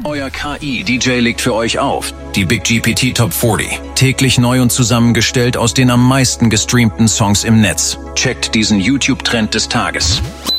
Euer KI-DJ legt für euch auf. Die Big GPT Top 40. Täglich neu und zusammengestellt aus den am meisten gestreamten Songs im Netz. Checkt diesen YouTube-Trend des Tages.